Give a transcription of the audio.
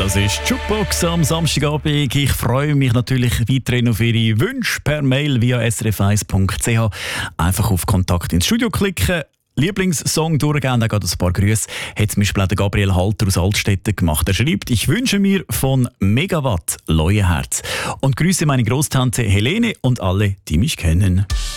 Das ist die Jukebox am Samstagabend. Ich freue mich natürlich weiterhin auf Ihre Wünsche per Mail via srf1.ch. Einfach auf Kontakt ins Studio klicken. Lieblingssong durchgehen, da geht ein paar Grüße. Hat zum Beispiel auch der Gabriel Halter aus Altstetten gemacht. Er schreibt: Ich wünsche mir von Megawatt Leuenherz. Und grüße meine Großtante Helene und alle, die mich kennen.